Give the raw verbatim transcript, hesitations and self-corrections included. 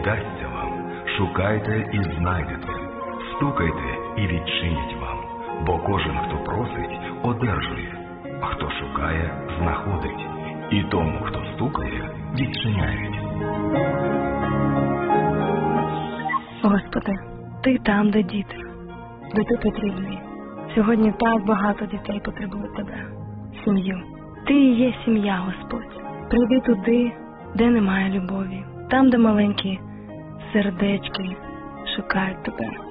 дасться вам, шукайте і знайдете, стукайте і відчинять вам. Бо кожен, хто просить, одержує, а хто шукає, знаходить. І тому, хто стукає, відчиняють. Господи, Ти там, де діти, де Ти потрібний. Сьогодні так багато дітей потребують Тебе, сім'ю. Ти і є сім'я, Господь. Прийди туди, де немає любові, там, де маленькі сердечки шукають Тебе.